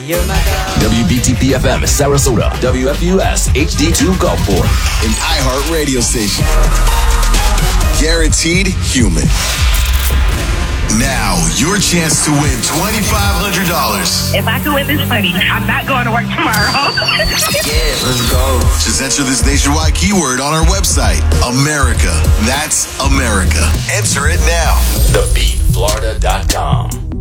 WBTP FM Sarasota, WFUS HD2 Gulfport, an iHeart radio station. Guaranteed human. Now, your chance to win $2,500. If I can win this money, I'm not going to work tomorrow. Yeah, let's go. Just enter this nationwide keyword on our website. America. That's America. Enter it now. TheBeatFlorida.com.